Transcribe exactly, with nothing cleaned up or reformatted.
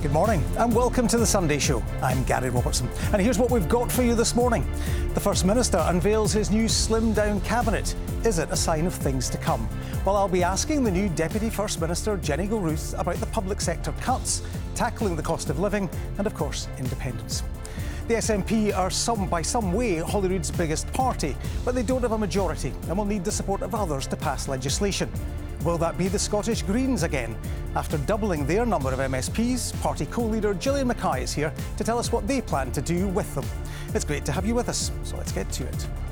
Good morning and welcome to The Sunday Show. I'm Gary Robertson and here's what we've got for you this morning. The First Minister unveils his new slimmed-down cabinet. Is it a sign of things to come? Well, I'll be asking the new Deputy First Minister, Jenny Gilruth, about the public sector cuts, tackling the cost of living and, of course, independence. The S N P are some, by some way Holyrood's biggest party, but they don't have a majority and will need the support of others to pass legislation. Will that be the Scottish Greens again? After doubling their number of M S Ps, party co-leader Gillian Mackay is here to tell us what they plan to do with them. It's great to have you with us, so let's get to it.